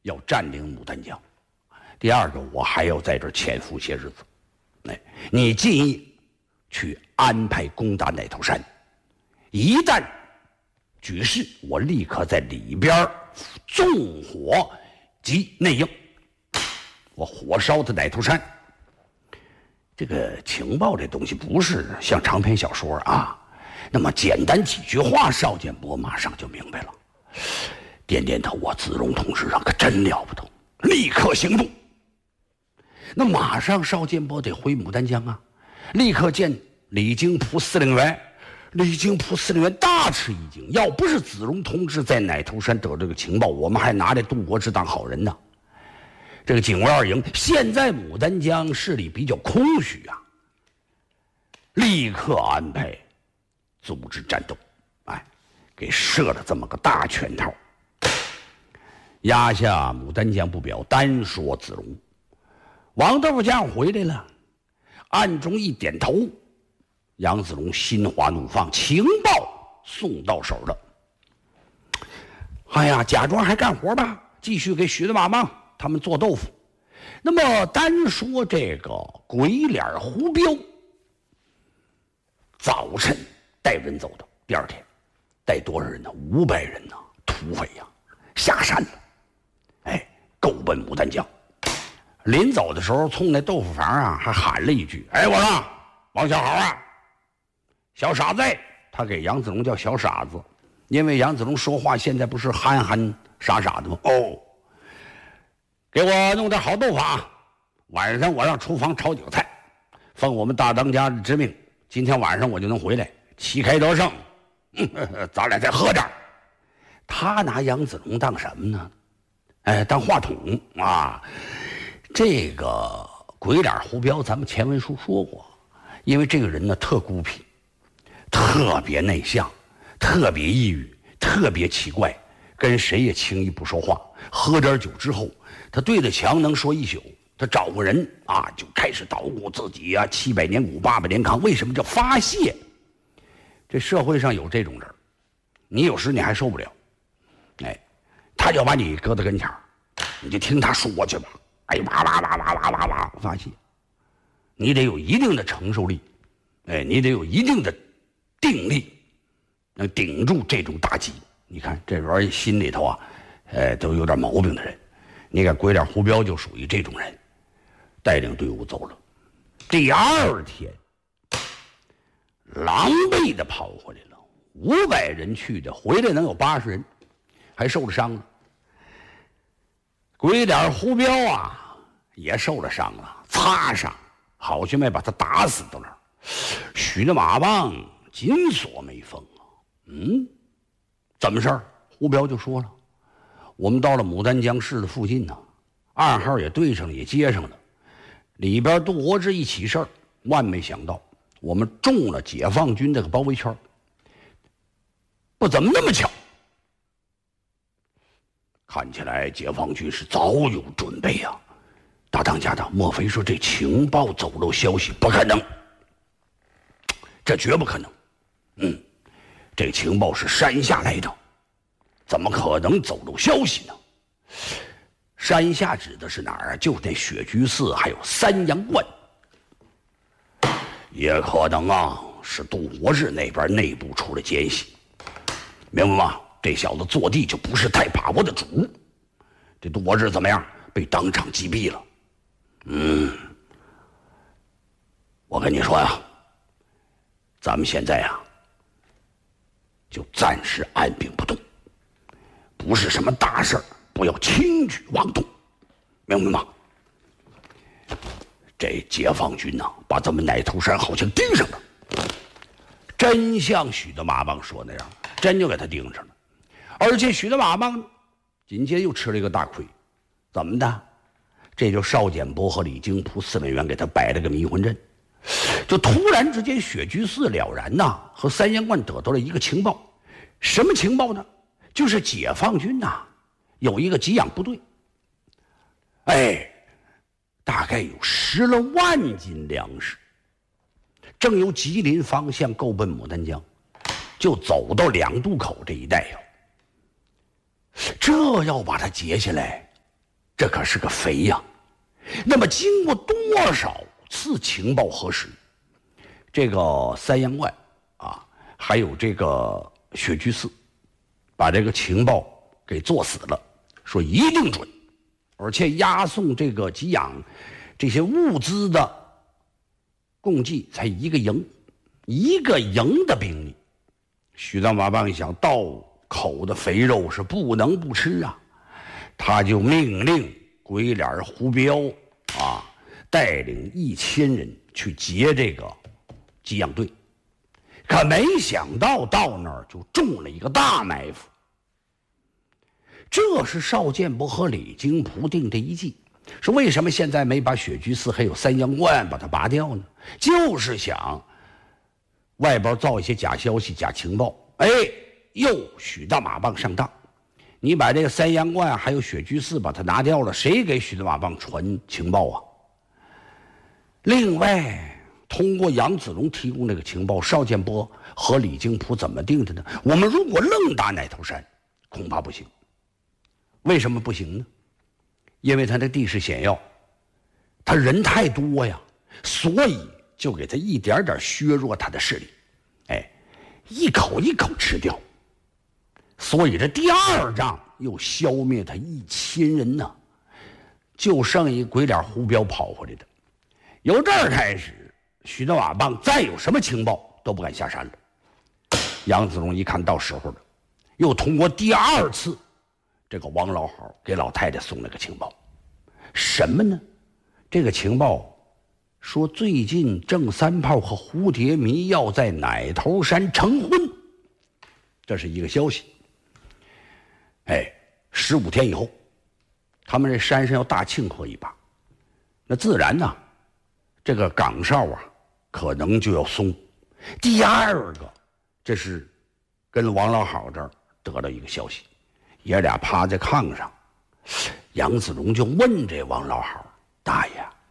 要占领牡丹江，第二个我还要在这儿潜伏些日子。哎，你建议去安排攻打奶头山，一旦举事，我立刻在里边纵火及内应，我火烧他奶头山。这个情报这东西不是像长篇小说啊，那么简单几句话，邵建波马上就明白了，点点头，我子荣同志啊，可真了不得，立刻行动。那马上邵建波得回牡丹江啊，立刻见李京浦司令员。李京浦司令员大吃一惊，要不是子荣同志在奶头山得这个情报，我们还拿这杜国志当好人呢。这个警卫二营现在牡丹江势力比较空虚啊，立刻安排组织战斗，哎，给设了这么个大圈套，压下牡丹江不表，单说子荣。王豆腐匠回来了，暗中一点头，杨子荣心花怒放，情报送到手了。哎呀，假装还干活吧，继续给许德马棒他们做豆腐。那么单说这个鬼脸胡彪，早晨带人走的，第二天带多少人呢？500人呢，土匪呀，下山了，哎，够奔牡丹江。临走的时候，冲那豆腐房啊，还喊了一句：“哎，我说王小豪啊，小傻子！”他给杨子荣叫小傻子，因为杨子荣说话现在不是憨憨傻傻的吗？哦，给我弄点好豆腐啊！晚上我让厨房炒几个菜，奉我们大当家的之命，今天晚上我就能回来，旗开得胜。咱俩再喝点。他拿杨子荣当什么呢？哎，当话筒啊！这个鬼脸胡彪，咱们前文书说过，因为这个人呢特孤僻，特别内向，特别抑郁，特别奇怪，跟谁也轻易不说话。喝点酒之后，他对着墙能说一宿。他找个人啊，就开始捣鼓自己啊，700年鼓，800年糠。为什么叫发泄？这社会上有这种人，你有时你还受不了，哎，他就把你搁在跟前，你就听他说去吧。哎，哇哇哇哇哇哇哇发泄，你得有一定的承受力，哎，你得有一定的定力，能顶住这种打击。你看这人心里头啊，都有点毛病的人，你看鬼脸胡彪就属于这种人，带领队伍走了。第二天，狼狈的跑回来了，500人去的，回来能有80人，还受了伤了。鬼脸胡彪啊，也受了伤了，擦伤，好兄妹把他打死到那儿。许的马棒紧锁没封啊。怎么事儿？胡彪就说了，我们到了牡丹江市的附近呢，暗号也对上了，也接上了，里边杜国志一起事儿，万没想到我们中了解放军这个包围圈，不怎么那么巧。看起来解放军是早有准备啊！大当家的，莫非说这情报走漏消息？不可能，这绝不可能。这情报是山下来的，怎么可能走漏消息呢？山下指的是哪儿啊？就那雪居寺还有三阳观。也可能啊，是杜国志那边内部出了奸细，明白吗？这小子坐地就不是太把握的主。这杜国志怎么样？被当场击毙了。我跟你说呀，咱们现在呀，就暂时按兵不动，不是什么大事儿，不要轻举妄动，明白吗？这解放军呐，把咱们奶头山好像盯上了，真像许德马棒说那样，真就给他盯上了。而且许德马棒紧接着又吃了一个大亏，怎么的？这就邵简波和李京浦司令员给他摆了个迷魂阵，就突然之间雪居寺了然呐，和三阳观得到了一个情报，什么情报呢？就是解放军呐有一个给养部队，大概有10了万斤粮食，正由吉林方向够奔牡丹江，就走到2渡口这一带这要把它截下来， 这可是个肥呀。那么经过多少次情报核实，这个三阳观啊，还有这个雪居寺，把这个情报给做死了，说一定准，而且押送这个给养这些物资的共计才一个营的兵力。许大马棒一想，到口的肥肉是不能不吃啊，他就命令鬼脸胡彪啊带领1000人去劫这个给养队，可没想到到那儿就中了一个大埋伏。这是邵建波和李金璞定的一计，说为什么现在没把雪居寺还有三阳观把它拔掉呢？就是想外边造一些假消息、假情报，又许大马棒上当。你把这个三阳观还有雪居寺把它拿掉了，谁给许大马棒传情报啊？另外，通过杨子荣提供这个情报，邵建波和李金璞怎么定的呢？我们如果愣打奶头山，恐怕不行。为什么不行呢？因为他的地势险要，他人太多呀，所以就给他一点点削弱他的势力，一口一口吃掉。所以这第二仗又消灭他1000人呢，就剩一鬼脸胡彪跑回来的。由这儿开始，许大马棒再有什么情报都不敢下山了。杨子荣一看到时候了，又通过第2次，这个王老好给老太太送了个情报，什么呢？这个情报说最近郑三炮和蝴蝶迷要在奶头山成婚，这是一个消息。15天以后，他们这山上要大庆贺一把，那自然呢，这个岗哨啊，可能就要松。第2个，这是跟王老好这儿得到一个消息，爷俩趴在炕上，杨子荣就问这王老好：“大爷，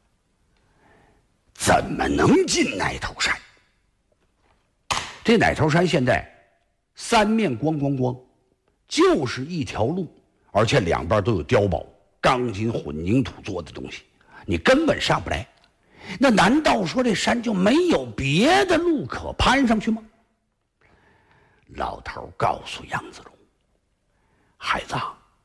怎么能进奶头山？这奶头山现在3面光，就是一条路，而且2边都有碉堡、钢筋混凝土做的东西，你根本上不来。那难道说这山就没有别的路可攀上去吗？”老头告诉杨子荣：“孩子，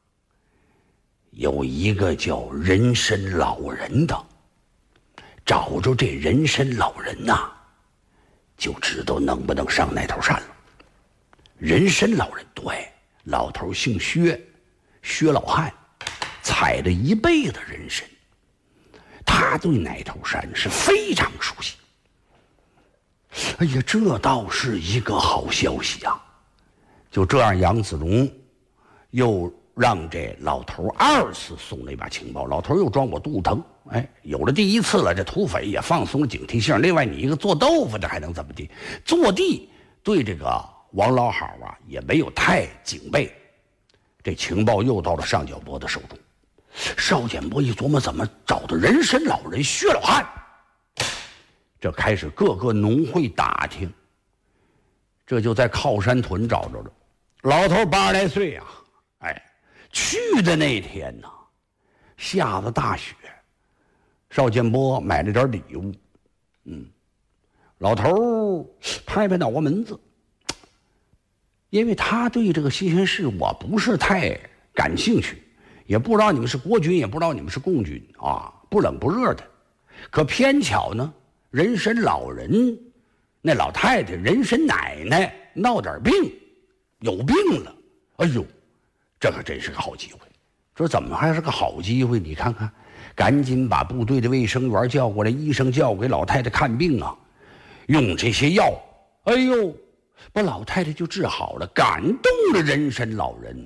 有一个叫人参老人的，找着这人参老人呐，就知道能不能上奶头山了。”人参老人，对，老头姓薛，薛老汉，采了一辈子人参，他对奶头山是非常熟悉。哎呀，这倒是一个好消息啊！就这样，杨子荣又让这老头2次送了一把情报，老头又装我肚子疼。有了第1次了，这土匪也放松了警惕性。另外，你一个做豆腐的还能怎么地？坐地对这个王老好啊也没有太警备。这情报又到了邵建波的手中。邵建波一琢磨，怎么找到人参老人薛老汉？这开始各个农会打听，这就在靠山屯找着了。老头80来岁啊，去的那天呢，下了大雪，邵建波买了点礼物，老头拍拍脑瓜门子，因为他对这个新鲜事我不是太感兴趣，也不知道你们是国军，也不知道你们是共军啊，不冷不热的。可偏巧呢，人参老人那老太太人参奶奶闹点病，有病了。哎呦，这可真是个好机会。说怎么还是个好机会？你看看，赶紧把部队的卫生员叫过来，医生叫给老太太看病啊，用这些药，哎呦，把老太太就治好了，感动了人参老人。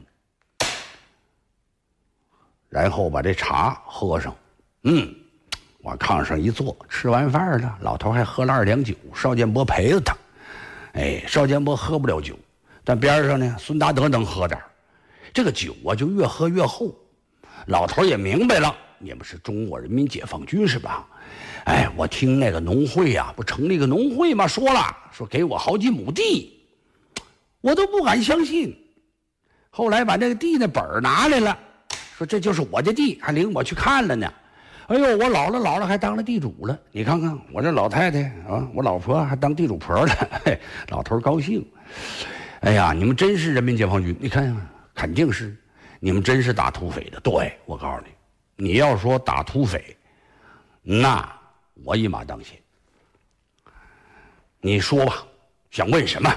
然后把这茶喝上，往炕上一坐，吃完饭了，老头还喝了2两酒，邵建波陪着他。邵建波喝不了酒，但边上呢，孙达德能喝点。这个酒啊，就越喝越厚。老头也明白了，你们是中国人民解放军是吧？我听那个农会啊，不成立个农会吗？说给我好几亩地，我都不敢相信。后来把那个地那本拿来了， 说这就是我的地，还领我去看了呢。哎呦，我老了还当了地主了，你看看我这老太太啊，我老婆还当地主婆了，嘿，老头高兴。哎呀，你们真是人民解放军，你看肯定是，你们真是打土匪的。对，我告诉你，你要说打土匪，那我一马当先。你说吧，想问什么？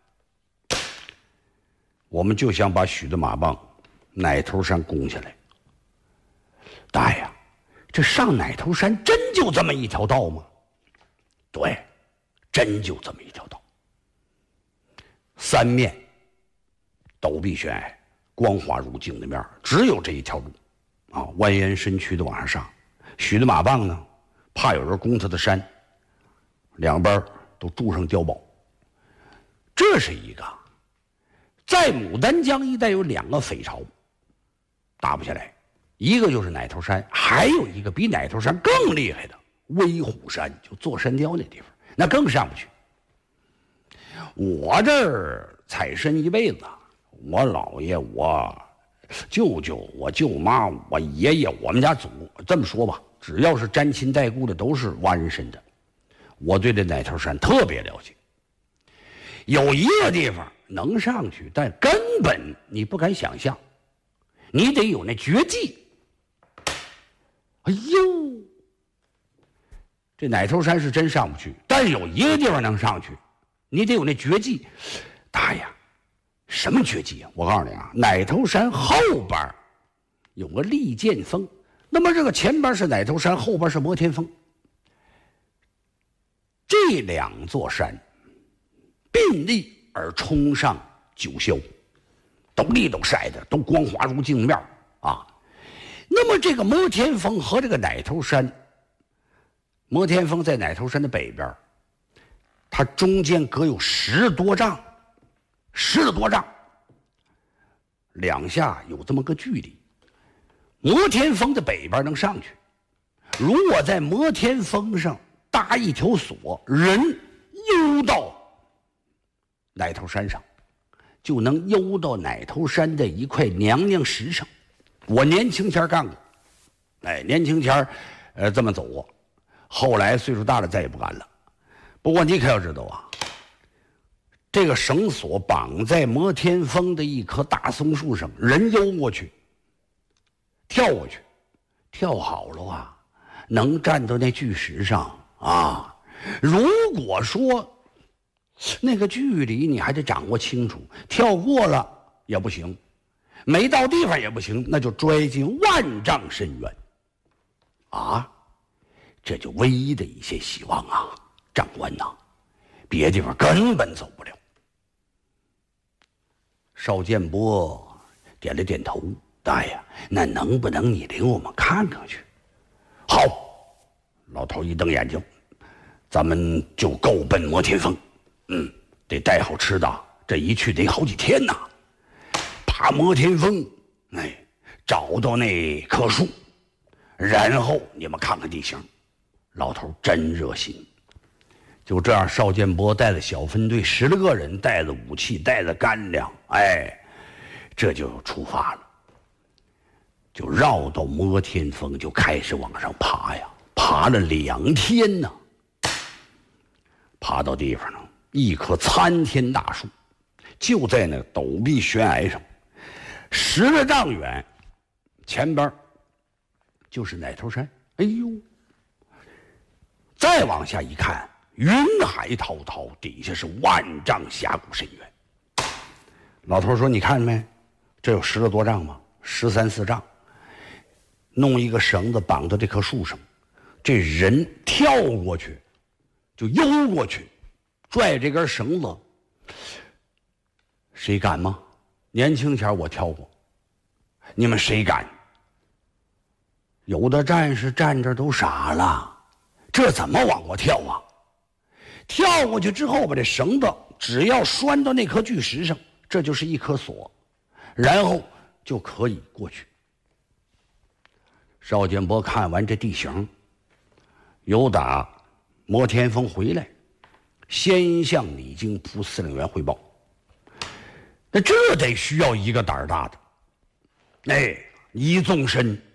我们就想把许的马棒奶头山攻下来。大爷，这上奶头山真就这么一条道吗？对，真就这么一条道。三面陡壁悬崖，光滑如镜的面，只有这一条路啊，蜿蜒身躯的往上上。许的马棒呢，怕有人攻他的山，两边都筑上碉堡。这是一个。在牡丹江一带有2个匪巢，打不下来，一个就是奶头山，还有一个比奶头山更厉害的威虎山，就坐山雕那地方，那更上不去。我这儿采参一辈子，我姥爷、我舅舅、我舅妈、我爷爷、我们家祖，这么说吧，只要是沾亲带故的，都是挖人参的。我对这奶头山特别了解。有一个地方能上去，但根本你不敢想象，你得有那绝技。哎呦，这奶头山是真上不去，但有一个地方能上去，你得有那绝技。大爷，什么绝技啊？我告诉你啊，奶头山后边有个利剑峰，那么这个前边是奶头山，后边是摩天峰，这2座山并立而冲上九霄，都立都晒的都光滑如镜面啊。那么这个摩天峰和这个奶头山，摩天峰在奶头山的北边，它中间隔有10多丈，10多丈，两下有这么个距离。摩天峰的北边能上去，如果在摩天峰上搭一条索，人游到奶头山上，就能游到奶头山的一块娘娘石上。我年轻前干过，年轻前这么走过，后来岁数大了再也不敢了。不过你可要知道啊，这个绳索绑在摩天峰的一棵大松树上，人游过去，跳过去，跳好了啊，能站到那巨石上啊。如果说那个距离你还得掌握清楚，跳过了也不行，没到地方也不行，那就拽进万丈深渊啊！这就唯一的一线希望啊，长官呐，别地方根本走不了。邵建波点了点头，大爷，那能不能你领我们看看去？好，老头一瞪眼睛，咱们就够奔摩天峰。得带好吃的，这一去得好几天呐。爬摩天峰，找到那棵树，然后你们看看地形。老头真热心。就这样，邵建波带着小分队10来个人，带着武器，带着干粮，这就出发了，就绕到摩天峰，就开始往上爬呀，爬了2天呢。爬到地方呢，一棵参天大树，就在那陡壁悬崖上，10来丈远，前边就是奶头山。哎呦，再往下一看，云海滔滔，底下是万丈峡谷深渊。老头说：“你看没？这有10来多丈吗？13、14丈。弄一个绳子绑到这棵树上，这人跳过去，就游过去。”拽这根绳子，谁敢吗？年轻前我跳过，你们谁敢？有的战士站这都傻了，这怎么往过跳啊？跳过去之后，把这绳子只要拴到那颗巨石上，这就是一颗锁，然后就可以过去。邵建波看完这地形，由打摩天峰回来，先向李靖铺司令员汇报。那这得需要一个胆儿大的。 一纵身